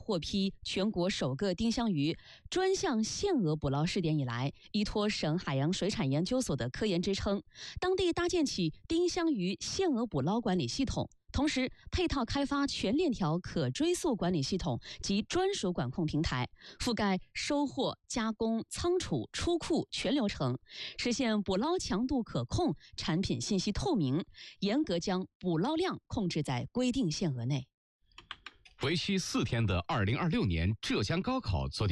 获批全国首个丁香鱼专项限额捕捞试点以来，依托省海洋水产研究所的科研支撑，当地搭建起丁香鱼限额捕捞管理系统，同时配套开发全链条可追溯管理系统及专属管控平台，覆盖收获、加工、仓储、出库全流程，实现捕捞强度可控、产品信息透明，严格将捕捞量控制在规定限额内。 为期4天的2026年浙江高考昨天